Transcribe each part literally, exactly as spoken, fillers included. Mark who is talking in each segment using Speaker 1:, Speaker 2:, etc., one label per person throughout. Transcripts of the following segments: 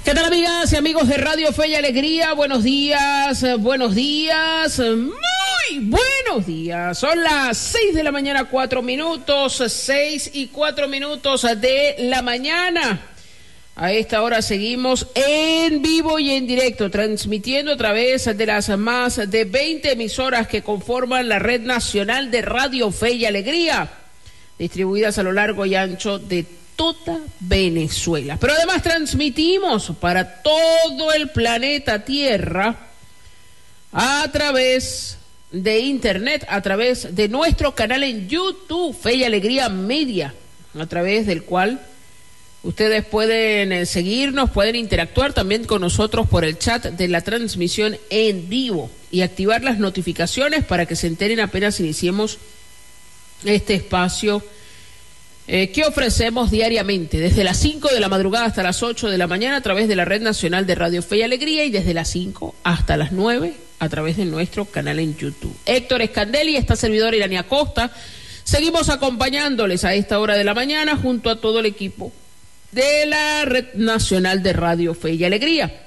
Speaker 1: ¿Qué tal, amigas y amigos de Radio Fe y Alegría? Buenos días, buenos días, muy buenos días. Son las seis de la mañana, cuatro minutos, seis y cuatro minutos de la mañana. A esta hora seguimos en vivo y en directo, transmitiendo a través de las más de veinte emisoras que conforman la Red Nacional de Radio Fe y Alegría, distribuidas a lo largo y ancho de toda Venezuela. Pero además transmitimos para todo el planeta Tierra a través de internet, a través de nuestro canal en YouTube, Fe y Alegría Media, a través del cual ustedes pueden seguirnos, pueden interactuar también con nosotros por el chat de la transmisión en vivo y activar las notificaciones para que se enteren apenas iniciemos este espacio Eh, que ofrecemos diariamente, desde las cinco de la madrugada hasta las ocho de la mañana a través de la Red Nacional de Radio Fe y Alegría, y desde las cinco hasta las nueve a través de nuestro canal en YouTube. Héctor Escandelli y esta servidora Irania Costa, seguimos acompañándoles a esta hora de la mañana junto a todo el equipo de la Red Nacional de Radio Fe y Alegría.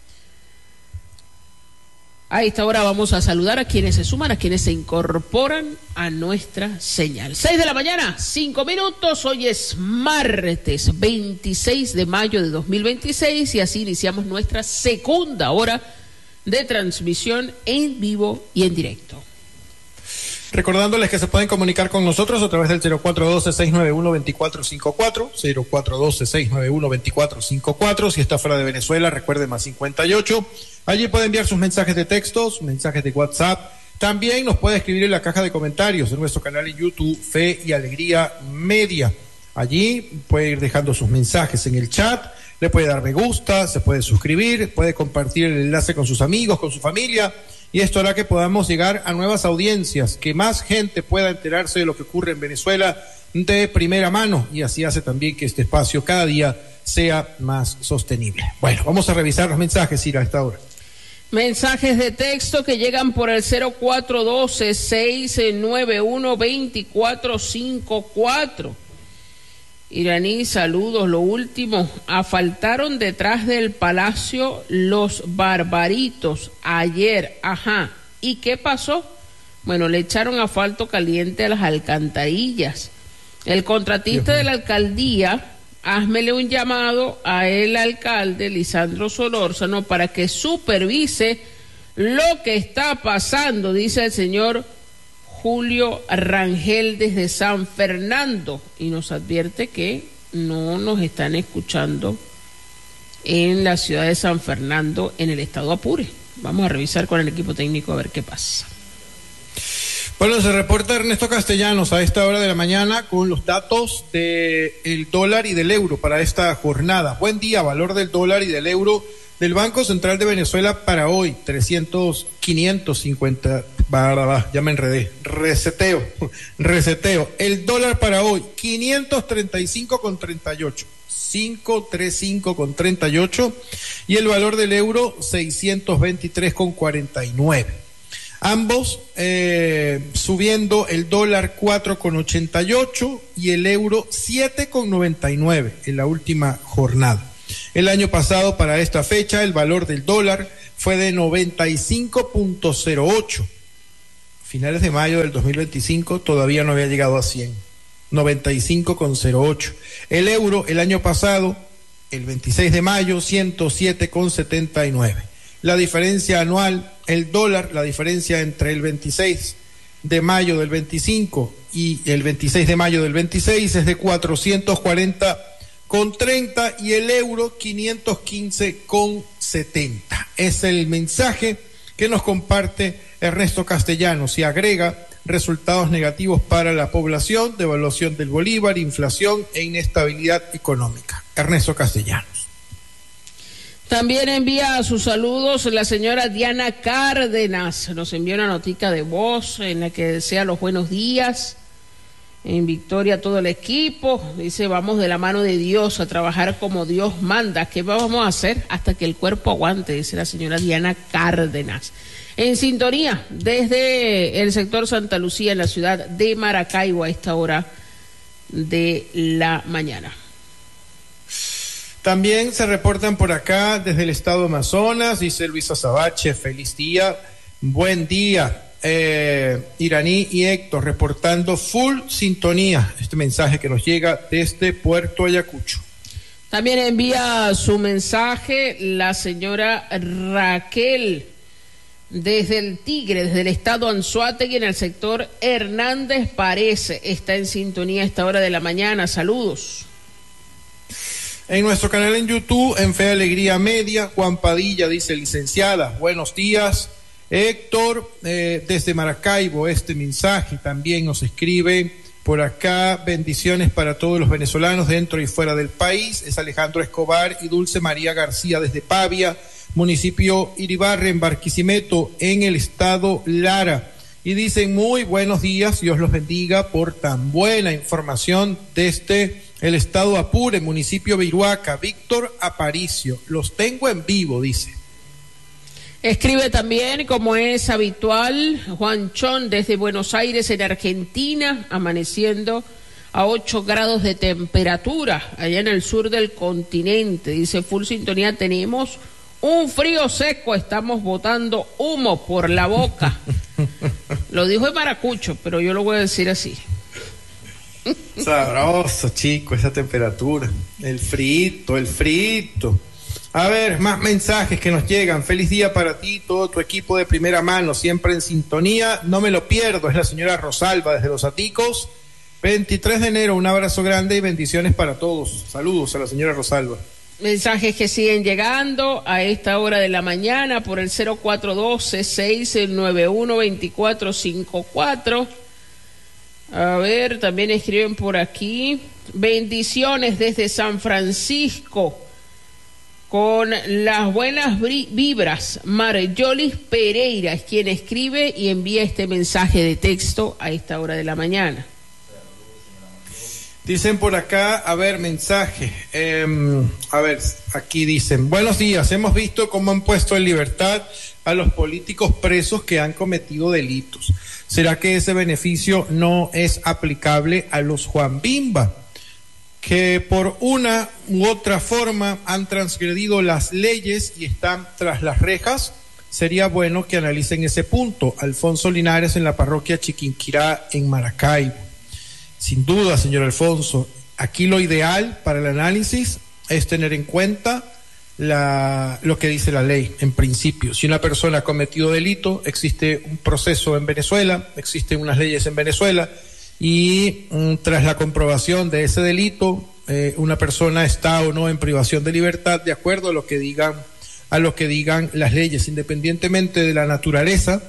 Speaker 1: A esta hora vamos a saludar a quienes se suman, a quienes se incorporan a nuestra señal. Seis de la mañana, cinco minutos. Hoy es martes veintiséis de mayo de dos mil veintiséis y así iniciamos nuestra segunda hora de transmisión en vivo y en directo.
Speaker 2: Recordándoles que se pueden comunicar con nosotros a través del cero cuatro uno dos, seis nueve uno, dos cuatro cinco cuatro, cero cuatro uno dos, seis nueve uno, dos cuatro cinco cuatro. Si está fuera de Venezuela, recuerde más cincuenta y ocho. Allí puede enviar sus mensajes de textos, mensajes de WhatsApp. También nos puede escribir en la caja de comentarios de nuestro canal en YouTube, Fe y Alegría Media. Allí puede ir dejando sus mensajes en el chat, le puede dar me gusta, se puede suscribir, puede compartir el enlace con sus amigos, con su familia, y esto hará que podamos llegar a nuevas audiencias, que más gente pueda enterarse de lo que ocurre en Venezuela de primera mano, y así hace también que este espacio cada día sea más sostenible. Bueno, vamos a revisar los mensajes, Ira, a esta hora.
Speaker 1: Mensajes de texto que llegan por el cero cuatro uno dos, seis nueve uno, dos cuatro cinco cuatro. Iraní, saludos. Lo último, asfaltaron detrás del palacio los barbaritos ayer. Ajá. ¿Y qué pasó? Bueno, le echaron asfalto caliente a las alcantarillas. El contratista de la alcaldía, házmele un llamado a el alcalde Lisandro Solórzano para que supervise lo que está pasando, dice el señor Julio Rangel desde San Fernando, y nos advierte que no nos están escuchando en la ciudad de San Fernando, en el estado Apure. Vamos a revisar con el equipo técnico a ver qué pasa.
Speaker 2: Bueno, se reporta Ernesto Castellanos a esta hora de la mañana con los datos del dólar y del euro para esta jornada. Buen día, valor del dólar y del euro del Banco Central de Venezuela para hoy, trescientos, quinientos cincuenta, ya me enredé, reseteo, reseteo. El dólar para hoy, quinientos treinta y cinco con treinta y ocho, quinientos treinta y cinco con treinta y ocho, y el valor del euro, seiscientos veintitrés con cuarenta y nueve. Ambos eh, subiendo, el dólar cuatro con ochenta y ocho y el euro siete con noventa y nueve en la última jornada. El año pasado para esta fecha el valor del dólar fue de noventa y cinco punto cero ocho. Finales de mayo del dos mil veinticinco todavía no había llegado a cien. noventa y cinco con cero ocho. El euro el año pasado, el veintiséis de mayo, ciento siete con setenta y nueve. La diferencia anual, el dólar, la diferencia entre el veintiséis de mayo del veinticinco y el veintiséis de mayo del veintiséis es de cuatrocientos cuarenta con treinta y el euro quinientos quince con setenta. Es el mensaje que nos comparte Ernesto Castellanos y agrega resultados negativos para la población, devaluación del bolívar, inflación e inestabilidad económica. Ernesto Castellanos.
Speaker 1: También envía sus saludos la señora Diana Cárdenas. Nos envió una notica de voz en la que desea los buenos días. En victoria a todo el equipo. Dice, vamos de la mano de Dios a trabajar como Dios manda. ¿Qué vamos a hacer hasta que el cuerpo aguante? Dice la señora Diana Cárdenas. En sintonía desde el sector Santa Lucía en la ciudad de Maracaibo a esta hora de la mañana.
Speaker 2: También se reportan por acá desde el estado Amazonas, dice Luisa Sabache, feliz día, buen día. Eh, Iraní y Héctor reportando full sintonía, este mensaje que nos llega desde Puerto Ayacucho.
Speaker 1: También envía su mensaje la señora Raquel desde el Tigre, desde el estado Anzoátegui, en el sector Hernández Parece, está en sintonía a esta hora de la mañana, saludos.
Speaker 2: En nuestro canal en YouTube, en Fe y Alegría Media, Juan Padilla dice, licenciada, buenos días. Héctor, eh, desde Maracaibo, este mensaje también nos escribe por acá, bendiciones para todos los venezolanos dentro y fuera del país, es Alejandro Escobar y Dulce María García desde Pavia, municipio Iribarren, en Barquisimeto, en el estado Lara, y dicen muy buenos días, Dios los bendiga por tan buena información desde el estado Apure, municipio Viruaca, Víctor Aparicio, los tengo en vivo, dice.
Speaker 1: Escribe también, como es habitual, Juan Chón desde Buenos Aires, en Argentina, amaneciendo a ocho grados de temperatura, allá en el sur del continente. Dice, full sintonía, tenemos un frío seco, estamos botando humo por la boca. Lo dijo en maracucho, pero yo lo voy a decir así.
Speaker 2: Sabroso, chico, esa temperatura. El frito, el frito. A ver, más mensajes que nos llegan. Feliz día para ti, todo tu equipo de primera mano, siempre en sintonía. No me lo pierdo, es la señora Rosalba desde Los Aticos. veintitrés de enero, un abrazo grande y bendiciones para todos. Saludos a la señora Rosalba.
Speaker 1: Mensajes que siguen llegando a esta hora de la mañana por el cero cuatro uno dos, seis nueve uno, dos cuatro cinco cuatro. A ver, también escriben por aquí. Bendiciones desde San Francisco. Con las buenas vibras, Marjolis Pereira es quien escribe y envía este mensaje de texto a esta hora de la mañana.
Speaker 2: Dicen por acá, a ver, mensaje, eh, a ver, aquí dicen, buenos días, hemos visto cómo han puesto en libertad a los políticos presos que han cometido delitos. ¿Será que ese beneficio no es aplicable a los Juan Bimba, que por una u otra forma han transgredido las leyes y están tras las rejas? Sería bueno que analicen ese punto. Alfonso Linares, en la parroquia Chiquinquirá, en Maracaibo. Sin duda, señor Alfonso, aquí lo ideal para el análisis es tener en cuenta la, lo que dice la ley, en principio. Si una persona ha cometido delito, existe un proceso en Venezuela, existen unas leyes en Venezuela, y mm, tras la comprobación de ese delito, eh, una persona está o no en privación de libertad de acuerdo a lo que digan, a lo que digan las leyes, independientemente de la naturaleza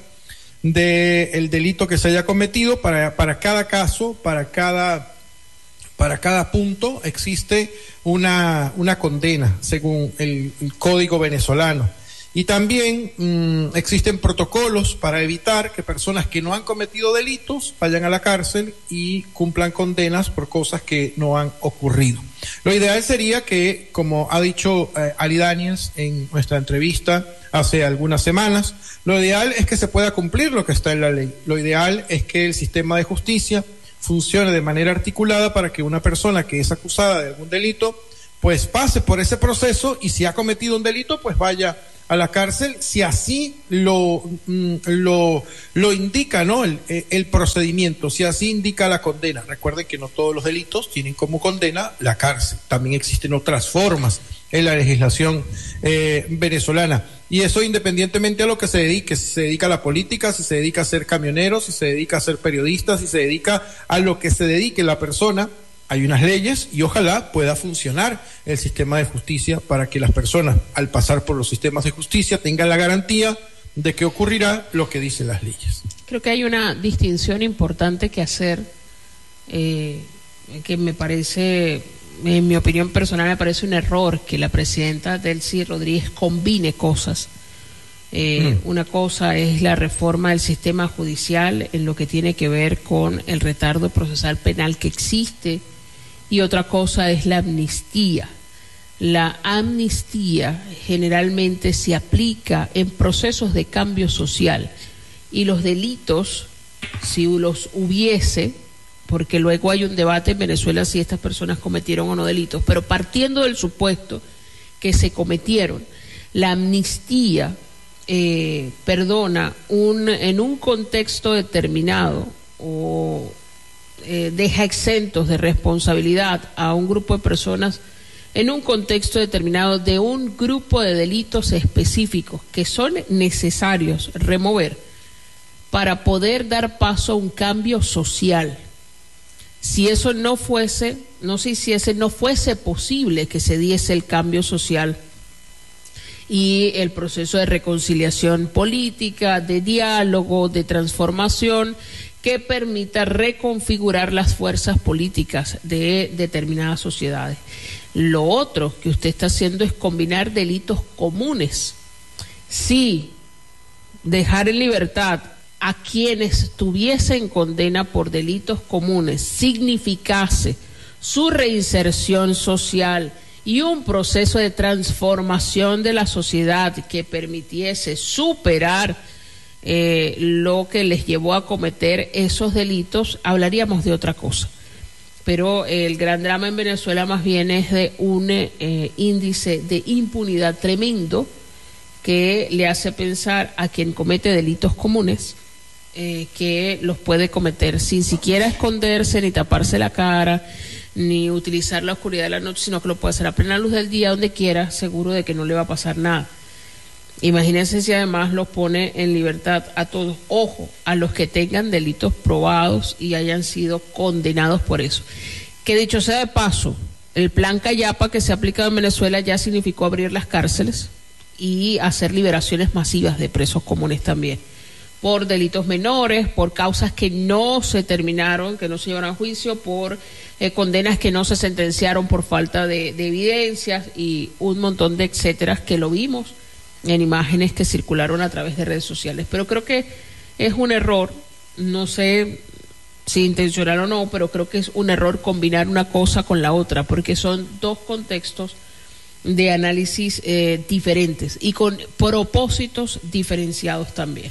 Speaker 2: del delito que se haya cometido. Para, para cada caso, para cada, para cada punto existe una, una condena según el, el Código venezolano. Y también mmm, existen protocolos para evitar que personas que no han cometido delitos vayan a la cárcel y cumplan condenas por cosas que no han ocurrido. Lo ideal sería que, como ha dicho eh, Ali Daniels en nuestra entrevista hace algunas semanas, lo ideal es que se pueda cumplir lo que está en la ley. Lo ideal es que el sistema de justicia funcione de manera articulada para que una persona que es acusada de algún delito pues pase por ese proceso, y si ha cometido un delito pues vaya a la cárcel, si así lo lo lo indica, ¿no? El, el procedimiento, si así indica la condena. Recuerden que no todos los delitos tienen como condena la cárcel, también existen otras formas en la legislación eh, venezolana, y eso independientemente a lo que se dedique, si se dedica a la política, si se dedica a ser camionero, si se dedica a ser periodista, si se dedica a lo que se dedique la persona. Hay unas leyes y ojalá pueda funcionar el sistema de justicia para que las personas, al pasar por los sistemas de justicia, tengan la garantía de que ocurrirá lo que dicen las leyes.
Speaker 1: Creo que hay una distinción importante que hacer, eh, que me parece, en mi opinión personal, me parece un error que la presidenta Delcy Rodríguez combine cosas. Eh, mm. Una cosa es la reforma del sistema judicial en lo que tiene que ver con el retardo procesal penal que existe, y otra cosa es la amnistía. La amnistía generalmente se aplica en procesos de cambio social, y los delitos, si los hubiese, porque luego hay un debate en Venezuela si estas personas cometieron o no delitos, pero partiendo del supuesto que se cometieron, la amnistía eh, perdona un, en un contexto determinado o eh, deja exentos de responsabilidad a un grupo de personas en un contexto determinado de un grupo de delitos específicos que son necesarios remover para poder dar paso a un cambio social. Si eso no fuese, no se hiciese, no fuese posible que se diese el cambio social y el proceso de reconciliación política, de diálogo, de transformación que permita reconfigurar las fuerzas políticas de determinadas sociedades. Lo otro que usted está haciendo es combinar delitos comunes. Sí, dejar en libertad a quienes tuviesen condena por delitos comunes significase su reinserción social y un proceso de transformación de la sociedad que permitiese superar eh, lo que les llevó a cometer esos delitos, hablaríamos de otra cosa. Pero el gran drama en Venezuela más bien es de un eh, índice de impunidad tremendo que le hace pensar a quien comete delitos comunes eh, que los puede cometer sin siquiera esconderse, ni taparse la cara, ni utilizar la oscuridad de la noche, sino que lo puede hacer a plena luz del día, donde quiera, seguro de que no le va a pasar nada. Imagínense si además los pone en libertad a todos. Ojo, a los que tengan delitos probados y hayan sido condenados por eso. Que dicho sea de paso, el plan Cayapa que se ha aplicado en Venezuela ya significó abrir las cárceles y hacer liberaciones masivas de presos comunes también, por delitos menores, por causas que no se terminaron, que no se llevaron a juicio, por eh, condenas que no se sentenciaron por falta de, de evidencias y un montón de etcéteras que lo vimos en imágenes que circularon a través de redes sociales. Pero creo que es un error, no sé si intencional o no, pero creo que es un error combinar una cosa con la otra, porque son dos contextos de análisis eh, diferentes y con propósitos diferenciados también.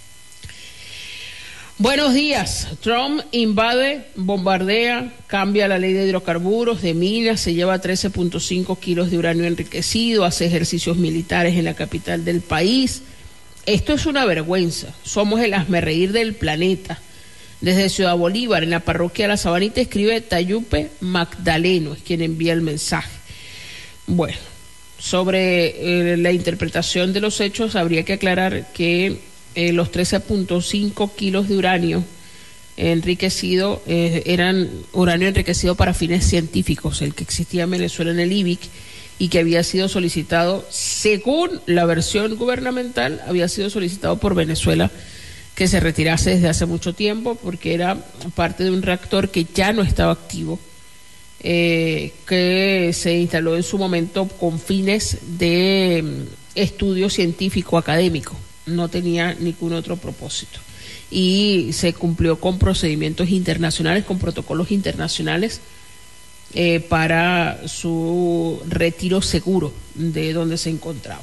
Speaker 1: Buenos días. Trump invade, bombardea, cambia la ley de hidrocarburos, de minas, se lleva trece punto cinco kilos de uranio enriquecido, hace ejercicios militares en la capital del país. Esto es una vergüenza. Somos el hazmerreír del planeta. Desde Ciudad Bolívar, en la parroquia La Sabanita, escribe Tayupe Magdaleno, es quien envía el mensaje. Bueno, sobre eh, la interpretación de los hechos, habría que aclarar que Eh, los trece punto cinco kilos de uranio enriquecido eh, eran uranio enriquecido para fines científicos, el que existía en Venezuela en el I B I C y que había sido solicitado, según la versión gubernamental, había sido solicitado por Venezuela que se retirase desde hace mucho tiempo porque era parte de un reactor que ya no estaba activo, eh, que se instaló en su momento con fines de um, estudio científico académico. No tenía ningún otro propósito y se cumplió con procedimientos internacionales, con protocolos internacionales eh, para su retiro seguro de donde se encontraba.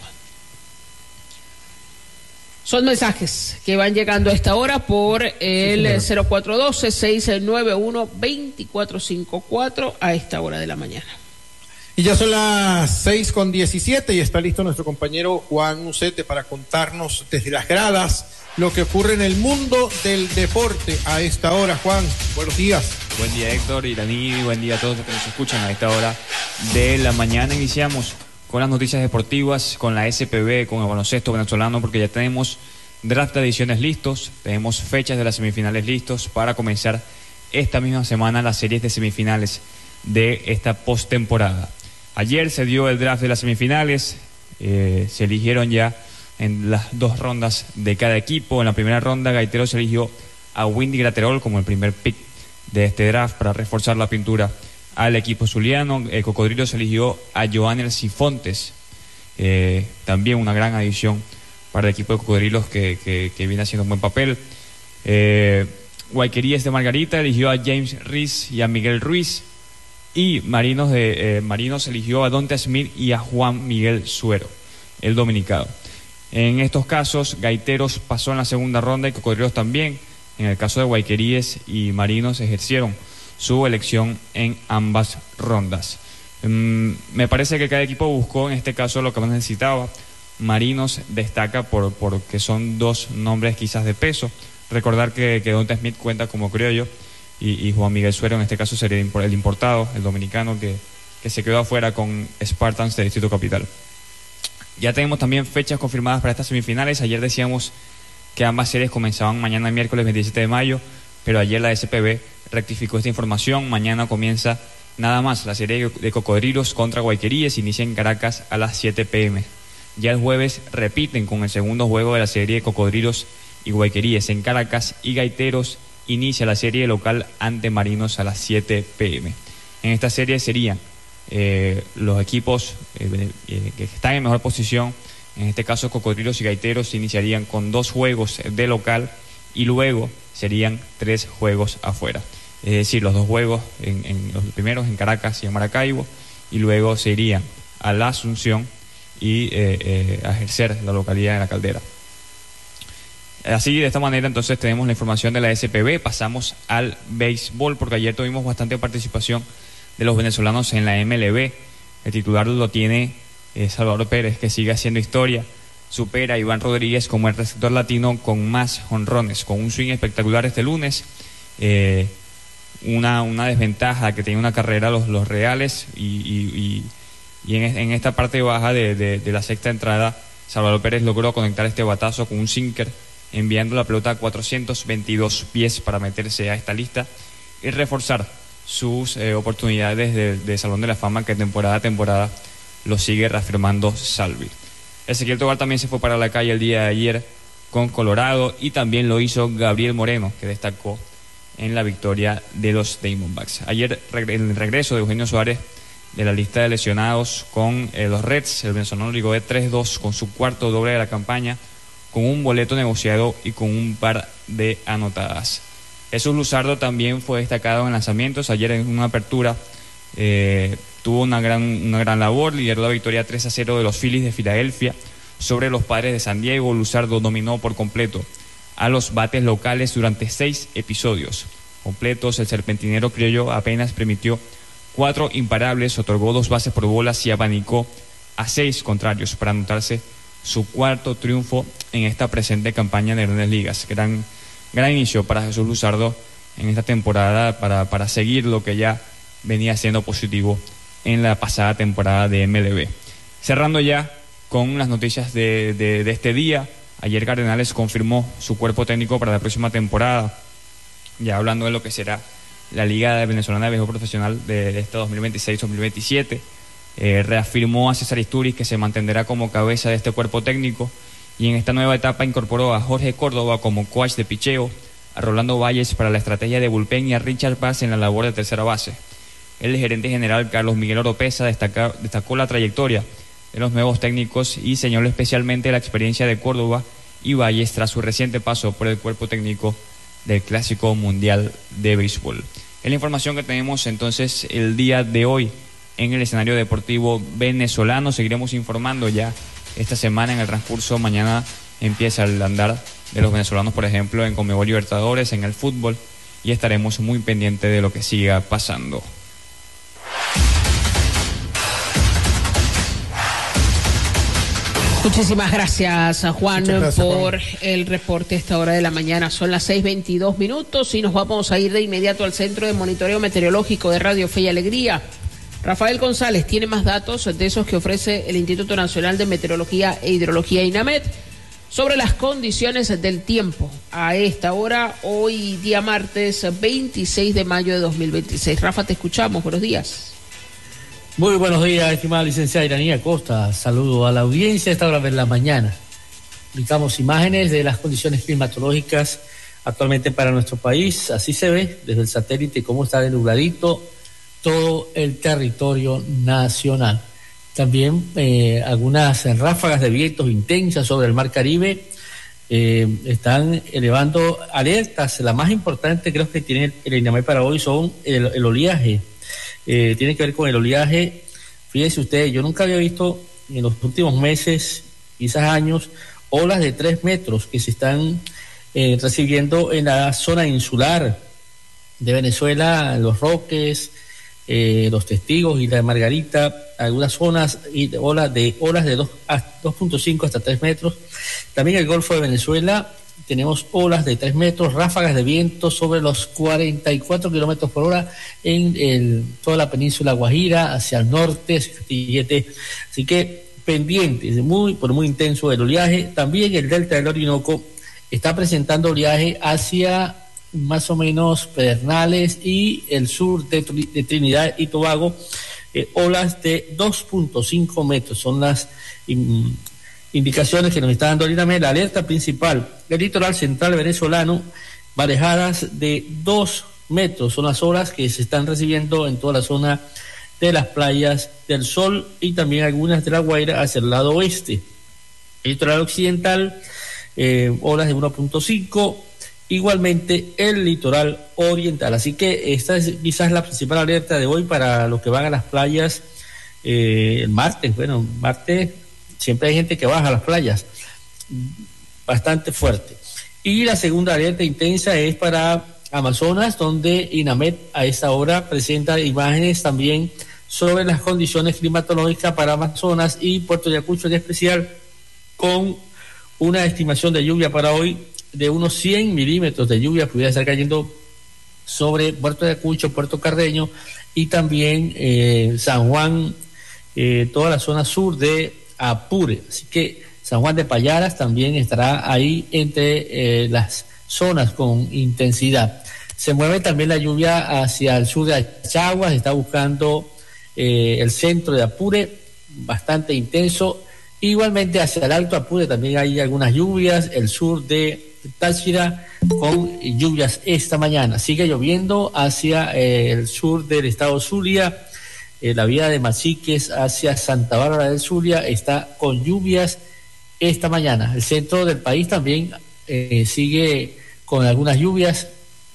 Speaker 1: Son mensajes que van llegando a esta hora por el sí, cero cuatro uno dos, seis nueve uno, dos cuatro cinco cuatro a esta hora de la mañana.
Speaker 2: Y ya son las seis con diecisiete y está listo nuestro compañero Juan Ucete para contarnos desde las gradas lo que ocurre en el mundo del deporte a esta hora. Juan, buenos días.
Speaker 3: Buen día, Héctor, Iraní, buen día a todos los que nos escuchan a esta hora de la mañana. Iniciamos con las noticias deportivas, con la S P B, con el baloncesto venezolano, porque ya tenemos draft de ediciones listos, tenemos fechas de las semifinales listos para comenzar esta misma semana las series de semifinales de esta postemporada. Ayer se dio el draft de las semifinales, eh, se eligieron ya en las dos rondas de cada equipo. En la primera ronda, Gaitero se eligió a Windy Graterol como el primer pick de este draft para reforzar la pintura al equipo zuliano. El Cocodrilo se eligió a Joanel Sifontes, eh, también una gran adición para el equipo de Cocodrilos que, que, que viene haciendo un buen papel. Eh, Guayquerías de Margarita eligió a James Riz y a Miguel Ruiz. Y Marinos de eh, Marinos eligió a Donte Smith y a Juan Miguel Suero, el dominicano. En estos casos, Gaiteros pasó en la segunda ronda y Cocodrilos también. En el caso de Guayqueríes y Marinos ejercieron su elección en ambas rondas. Um, me parece que cada equipo buscó en este caso lo que más necesitaba. Marinos destaca por porque son dos nombres quizás de peso. Recordar que, que Donta Smith cuenta como criollo y, y Juan Miguel Suero en este caso sería el importado, el dominicano que, que se quedó afuera con Spartans de Distrito Capital. Ya tenemos también fechas confirmadas para estas semifinales. Ayer decíamos que ambas series comenzaban mañana miércoles veintisiete de mayo, pero ayer la S P B rectificó esta información. Mañana comienza nada más la serie de Cocodrilos contra Guayqueríes, inicia en Caracas a las siete pe eme. Ya el jueves repiten con el segundo juego de la serie de Cocodrilos y Guayqueríes en Caracas, y Gaiteros inicia la serie local ante Marinos a las siete pe eme. En esta serie serían eh, los equipos eh, eh, que están en mejor posición. En este caso Cocodrilos y Gaiteros iniciarían con dos juegos de local y luego serían tres juegos afuera. Es decir, los dos juegos en, en los primeros en Caracas y en Maracaibo, y luego se irían a la Asunción y eh, eh, a ejercer la localidad en la Caldera. Así, de esta manera, entonces tenemos la información de la S P B. Pasamos al béisbol, porque ayer tuvimos bastante participación de los venezolanos en la M L B. El titular lo tiene eh, Salvador Pérez, que sigue haciendo historia. Supera a Iván Rodríguez como el receptor latino con más jonrones, con un swing espectacular este lunes. Eh, una, una desventaja que tenía una carrera los, los Reales, y, y, y, y en, en esta parte baja de, de, de la sexta entrada, Salvador Pérez logró conectar este batazo con un sinker, enviando la pelota a cuatrocientos veintidós pies para meterse a esta lista y reforzar sus eh, oportunidades de, de Salón de la Fama, que temporada a temporada lo sigue reafirmando Salvi. Ezequiel Tovar también se fue para la calle el día de ayer con Colorado, y también lo hizo Gabriel Moreno, que destacó en la victoria de los Diamondbacks. Ayer el regreso de Eugenio Suárez de la lista de lesionados con eh, los Reds. El venezolano ligó de tres dos con su cuarto doble de la campaña, con un boleto negociado y con un par de anotadas. Jesús Luzardo también fue destacado en lanzamientos. Ayer en una apertura eh, tuvo una gran, una gran labor, lideró la victoria tres a cero de los Phillies de Filadelfia sobre los Padres de San Diego. Luzardo dominó por completo a los bates locales durante seis episodios completos. El serpentinero criollo apenas permitió cuatro imparables, otorgó dos bases por bolas y abanicó a seis contrarios para anotarse su cuarto triunfo en esta presente campaña de Grandes Ligas. Gran, gran inicio para Jesús Luzardo en esta temporada para, para seguir lo que ya venía siendo positivo en la pasada temporada de M L B. Cerrando ya con las noticias de, de, de este día, ayer Cardenales confirmó su cuerpo técnico para la próxima temporada, ya hablando de lo que será la Liga Venezolana de Béisbol Profesional de este dos mil veintiséis dos mil veintisiete. Eh, reafirmó a César Isturiz, que se mantendrá como cabeza de este cuerpo técnico, y en esta nueva etapa incorporó a Jorge Córdoba como coach de picheo, a Rolando Valles para la estrategia de bullpen y a Richard Paz en la labor de tercera base. El gerente general Carlos Miguel Oropesa destaca, destacó la trayectoria de los nuevos técnicos y señaló especialmente la experiencia de Córdoba y Valles tras su reciente paso por el cuerpo técnico del Clásico Mundial de Béisbol. Es la información que tenemos entonces el día de hoy en el escenario deportivo venezolano. Seguiremos informando ya esta semana en el transcurso. Mañana empieza el andar de los venezolanos, por ejemplo, en Conmebol Libertadores, en el fútbol, y estaremos muy pendientes de lo que siga pasando.
Speaker 1: Muchísimas gracias, Juan, gracias, por
Speaker 2: Juan.
Speaker 1: el reporte a esta hora de la mañana. Son las seis veintidós minutos y nos vamos a ir de inmediato al Centro de Monitoreo Meteorológico de Radio Fe y Alegría. Rafael González tiene más datos de esos que ofrece el Instituto Nacional de Meteorología e Hidrología INAMED sobre las condiciones del tiempo a esta hora, hoy día martes veintiséis de mayo de dos mil veintiséis. Rafa, te escuchamos. Buenos días.
Speaker 4: Muy buenos días, estimada licenciada Iranía Costa. Saludo a la audiencia a esta hora de la mañana. Publicamos imágenes de las condiciones climatológicas actualmente para nuestro país. Así se ve desde el satélite cómo está de nubladito todo el territorio nacional. También eh, algunas ráfagas de vientos intensas sobre el Mar Caribe eh, están elevando alertas. La más importante creo que tiene el INAMED para hoy son el, el oleaje. Eh, tiene que ver con el oleaje. Fíjense ustedes, yo nunca había visto en los últimos meses, quizás años, olas de tres metros que se están eh, recibiendo en la zona insular de Venezuela, Los Roques, eh, Los Testigos, Isla de Margarita, algunas zonas y de olas de olas de dos punto cinco hasta tres metros. También el Golfo de Venezuela tenemos olas de tres metros, ráfagas de viento sobre los cuarenta y cuatro kilómetros por hora en el, toda la península Guajira, hacia el norte, hacia Castillete. Así que pendientes, muy, por muy intenso el oleaje. También el delta del Orinoco está presentando oleaje hacia más o menos Pedernales y el sur de, de Trinidad y Tobago, eh, olas de dos punto cinco metros, son las in, indicaciones que nos está dando ahorita la alerta principal. El litoral central venezolano, marejadas de dos metros, son las olas que se están recibiendo en toda la zona de las playas del Sol y también algunas de La Guaira hacia el lado oeste. El litoral occidental, eh, olas de uno punto cinco, igualmente el litoral oriental. Así que esta es quizás la principal alerta de hoy para los que van a las playas eh, el martes. Bueno, martes siempre hay gente que baja a las playas, bastante fuerte. Y la segunda alerta intensa es para Amazonas, donde INAMET a esta hora presenta imágenes también sobre las condiciones climatológicas para Amazonas y Puerto Ayacucho en especial, con una estimación de lluvia para hoy de unos cien milímetros de lluvia pudiera estar cayendo sobre Puerto Ayacucho, Puerto Carreño y también eh, San Juan, eh, toda la zona sur de Apure. Así que San Juan de Payaras también estará ahí entre eh, las zonas con intensidad. Se mueve también la lluvia hacia el sur de Achaguas, está buscando eh, el centro de Apure, bastante intenso. Igualmente hacia el Alto Apure también hay algunas lluvias, el sur de Táchira con lluvias esta mañana. Sigue lloviendo hacia eh, el sur del estado Zulia, eh, la vía de Machiques hacia Santa Bárbara del Zulia está con lluvias esta mañana. El centro del país también eh, sigue con algunas lluvias,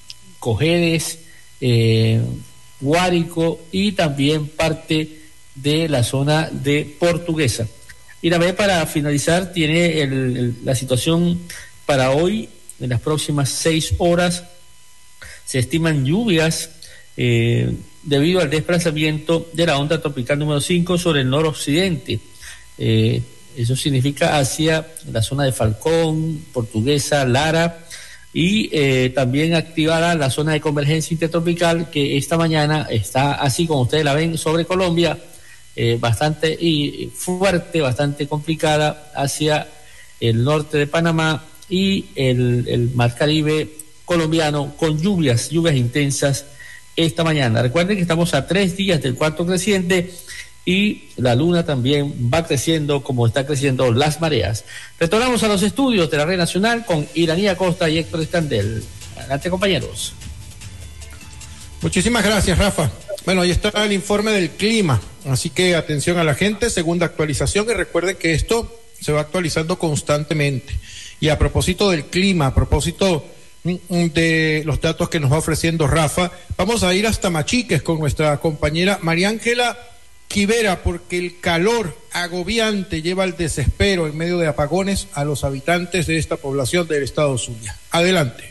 Speaker 4: Cojedes, eh, Guárico y también parte de la zona de Portuguesa. Y la vez para finalizar tiene el, el, la situación para hoy. En las próximas seis horas se estiman lluvias eh, debido al desplazamiento de la onda tropical número cinco sobre el noroccidente. Eh, eso significa hacia la zona de Falcón, Portuguesa, Lara, y eh, también activará la zona de convergencia intertropical que esta mañana está, así como ustedes la ven, sobre Colombia, eh, bastante y fuerte, bastante complicada hacia el norte de Panamá y el, el Mar Caribe colombiano, con lluvias, lluvias intensas esta mañana. Recuerden que estamos a tres días del cuarto creciente y la luna también va creciendo como está creciendo las mareas. Retornamos a los estudios de la Red Nacional con Iranía Costa y Héctor Escandel. Adelante, compañeros.
Speaker 2: Muchísimas gracias, Rafa. Bueno, ahí está el informe del clima, así que atención a la gente, segunda actualización, y recuerden que esto se va actualizando constantemente. Y a propósito del clima, a propósito de los datos que nos va ofreciendo Rafa, vamos a ir hasta Machiques con nuestra compañera María Ángela Quivera, porque el calor agobiante lleva al desespero en medio de apagones a los habitantes de esta población del estado Zulia. Adelante.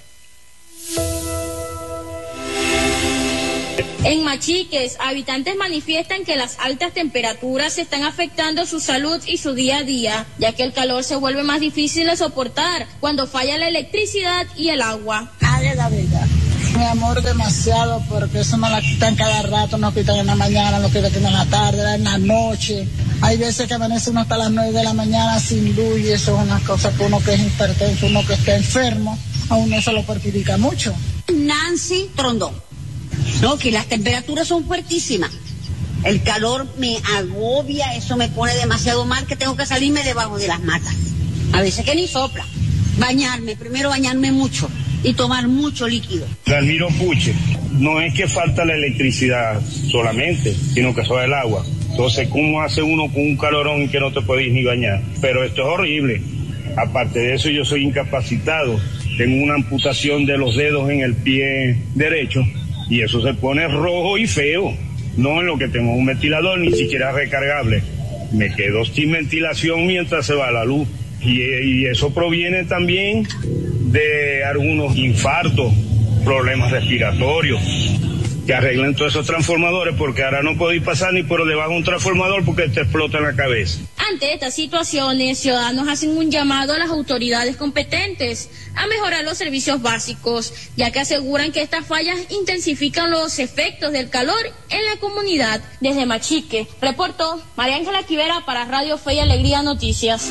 Speaker 5: En Machiques, habitantes manifiestan que las altas temperaturas están afectando su salud y su día a día, ya que el calor se vuelve más difícil de soportar cuando falla la electricidad y el agua.
Speaker 6: Dale la verdad. Mi amor, demasiado, porque eso nos la quitan cada rato, nos quitan en la mañana, nos quitan en la tarde, en la noche. Hay veces que amanece uno hasta las nueve de la mañana sin luz y eso es una cosa que uno que es hipertenso, uno que está enfermo, a uno eso lo perjudica mucho.
Speaker 7: Nancy Trondón. No, que las temperaturas son fuertísimas. El calor me agobia, eso me pone demasiado mal, que tengo que salirme debajo de las matas. A veces que ni sopla. Bañarme, primero bañarme mucho y tomar mucho líquido.
Speaker 8: Dalmiro Puche, no es que falta la electricidad solamente, sino que solo el agua. Entonces, ¿cómo hace uno con un calorón que no te podéis ni bañar? Pero esto es horrible. Aparte de eso, yo soy incapacitado. Tengo una amputación de los dedos en el pie derecho. Y eso se pone rojo y feo. No en lo que tengo un ventilador, ni siquiera recargable. Me quedo sin ventilación mientras se va la luz. Y, y eso proviene también de algunos infartos, problemas respiratorios, que arreglen todos esos transformadores, porque ahora no podéis pasar ni por debajo de un transformador porque te explota en la cabeza.
Speaker 5: Ante estas situaciones, ciudadanos hacen un llamado a las autoridades competentes a mejorar los servicios básicos, ya que aseguran que estas fallas intensifican los efectos del calor en la comunidad. Desde Machique, reportó María Ángela Quivera para Radio Fe y Alegría Noticias.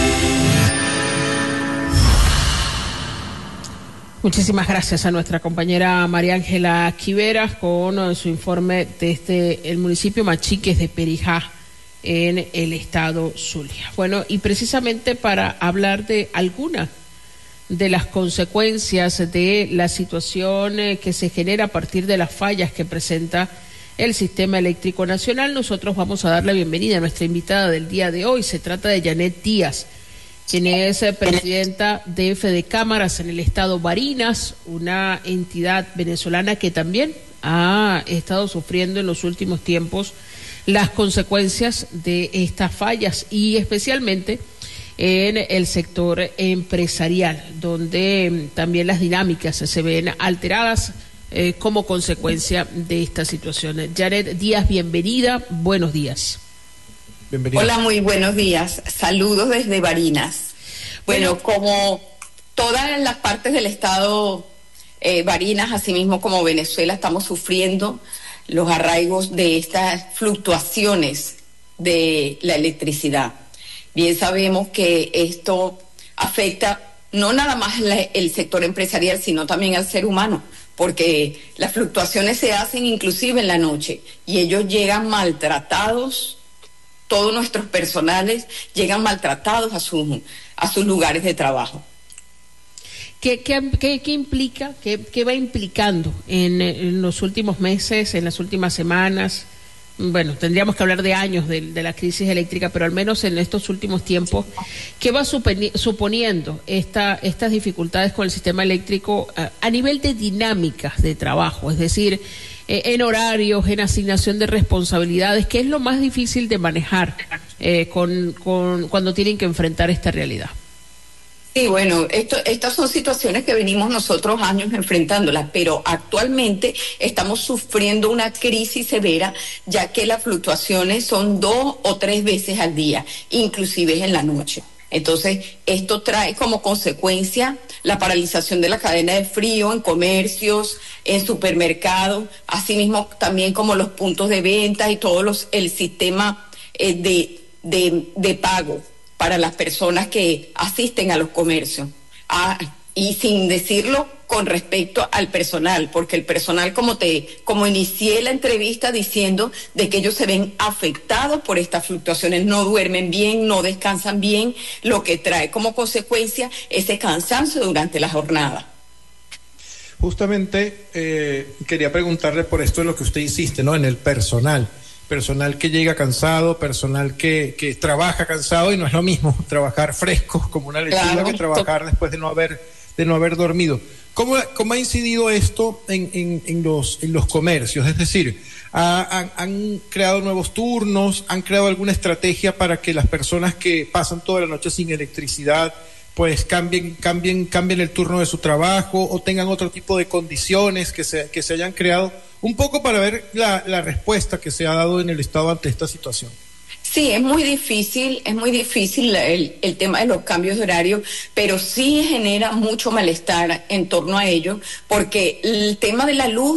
Speaker 1: Muchísimas gracias a nuestra compañera María Ángela Quivera con su informe desde el municipio Machiques de Perijá, en el estado Zulia. Bueno, y precisamente para hablar de alguna de las consecuencias de la situación que se genera a partir de las fallas que presenta el Sistema Eléctrico Nacional, nosotros vamos a dar la bienvenida a nuestra invitada del día de hoy. Se trata de Janet Díaz, quien es presidenta de Fede Cámaras en el estado Barinas, una entidad venezolana que también ha estado sufriendo en los últimos tiempos las consecuencias de estas fallas y especialmente en el sector empresarial, donde también las dinámicas se ven alteradas eh, como consecuencia de esta situación. Janet Díaz, bienvenida, buenos días.
Speaker 9: Bienvenida. Hola, muy buenos días. Saludos desde Barinas. Bueno, bueno como todas las partes del estado eh, Barinas, así mismo como Venezuela, estamos sufriendo los arraigos de estas fluctuaciones de la electricidad. Bien sabemos que esto afecta no nada más la, el sector empresarial, sino también al ser humano, porque las fluctuaciones se hacen inclusive en la noche y ellos llegan maltratados. Todos nuestros personales llegan maltratados a sus, a sus lugares de trabajo.
Speaker 1: ¿Qué, qué, qué, qué implica, qué, qué va implicando en, en los últimos meses, en las últimas semanas? Bueno, tendríamos que hablar de años de, de la crisis eléctrica, pero al menos en estos últimos tiempos, ¿qué va suponiendo esta, estas dificultades con el sistema eléctrico a, a nivel de dinámicas de trabajo? Es decir, en horarios, en asignación de responsabilidades, ¿qué es lo más difícil de manejar eh, con, con, cuando tienen que enfrentar esta realidad?
Speaker 9: Sí, bueno, esto, estas son situaciones que venimos nosotros años enfrentándolas, pero actualmente estamos sufriendo una crisis severa, ya que las fluctuaciones son dos o tres veces al día, inclusive en la noche. Entonces, esto trae como consecuencia la paralización de la cadena de frío en comercios, en supermercados, asimismo también como los puntos de venta y todo los, el sistema eh, de, de, de pago para las personas que asisten a los comercios. Ah, y sin decirlo con respecto al personal, porque el personal, como te, como inicié la entrevista diciendo de que ellos se ven afectados por estas fluctuaciones, no duermen bien, no descansan bien, lo que trae como consecuencia ese cansancio durante la jornada.
Speaker 2: Justamente eh, quería preguntarle por esto de lo que usted insiste, ¿no? En el personal. Personal que llega cansado, personal que, que trabaja cansado, y no es lo mismo trabajar fresco como una lechuga, claro, que trabajar después de no haber, de no haber dormido. ¿Cómo, cómo ha incidido esto en, en, en, los, en los comercios? Es decir, ha, han, han creado nuevos turnos, han creado alguna estrategia para que las personas que pasan toda la noche sin electricidad pues cambien, cambien, cambien el turno de su trabajo o tengan otro tipo de condiciones que se, que se hayan creado, un poco para ver la, la respuesta que se ha dado en el Estado ante esta situación.
Speaker 9: Sí, es muy difícil, es muy difícil el, el tema de los cambios de horario, pero sí genera mucho malestar en torno a ello, porque el tema de la luz